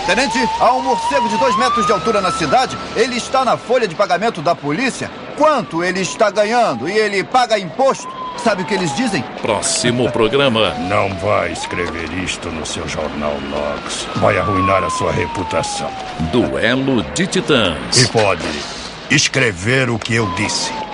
Tenente, há um morcego de 2 metros de altura na cidade. Ele está na folha de pagamento da polícia. Quanto ele está ganhando e ele paga imposto? Sabe o que eles dizem? Próximo programa. Não vai escrever isto no seu jornal, Knox. Vai arruinar a sua reputação. Duelo de Titãs. E pode escrever o que eu disse.